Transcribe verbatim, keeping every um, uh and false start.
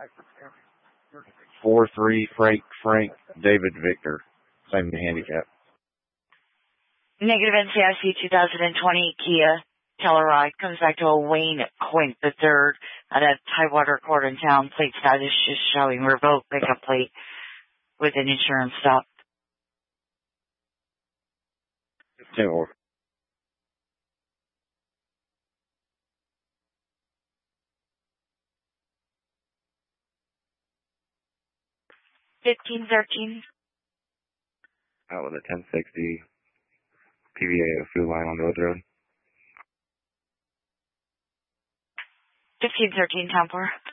four three Frank Frank David Victor. Same handicap. Negative N C I C twenty twenty Kia Telluride comes back to a Wayne Quint the third at a Tidewater Court in town. Plate status is showing revoked pickup plate with an insurance stop. Ten more. Fifteen thirteen. Out with a ten sixty P V A food line on Road Road. Fifteen thirteen, Town four.